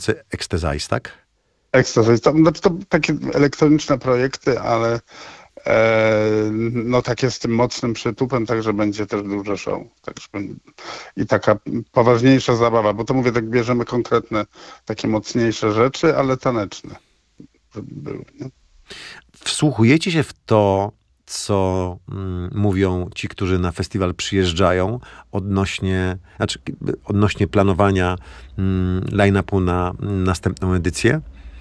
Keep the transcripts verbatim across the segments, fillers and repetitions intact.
twórcy Ecstasyze, tak? Ecstasy. To, znaczy to takie elektroniczne projekty, ale e, no takie z tym mocnym przytupem, także będzie też dużo show. Także, i taka poważniejsza zabawa, bo to mówię, tak bierzemy konkretne, takie mocniejsze rzeczy, ale taneczne. Żeby były, nie? Wsłuchujecie się w to, co mm, mówią ci, którzy na festiwal przyjeżdżają odnośnie, znaczy, odnośnie planowania mm, line-upu na mm, następną edycję?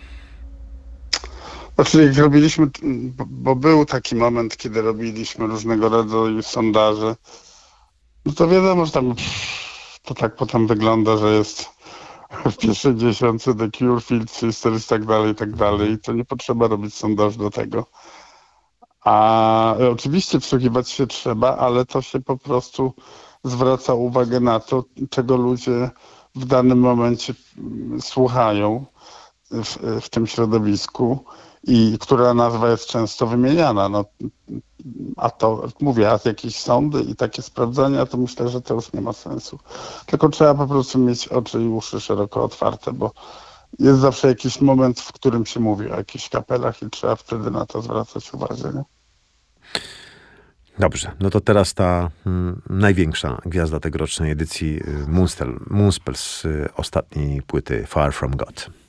Znaczy, jak robiliśmy, bo, bo był taki moment, kiedy robiliśmy różnego rodzaju sondaże, no to wiadomo, że tam to tak potem wygląda, że jest w pierwszej dziesiątce The Cure, Field Sisters i tak dalej, i tak dalej. I to nie potrzeba robić sondażu do tego. A oczywiście wsłuchiwać się trzeba, ale to się po prostu zwraca uwagę na to, czego ludzie w danym momencie mm, słuchają w, w tym środowisku i która nazwa jest często wymieniana. No, a to mówię, a jakieś sądy i takie sprawdzania, to myślę, że to już nie ma sensu. Tylko trzeba po prostu mieć oczy i uszy szeroko otwarte, bo jest zawsze jakiś moment, w którym się mówi o jakichś kapelach i trzeba wtedy na to zwracać uwagę. Nie? Dobrze, no to teraz ta mm, największa gwiazda tegorocznej edycji, y, Moonspell, Moonspell z y, ostatniej płyty Far From God.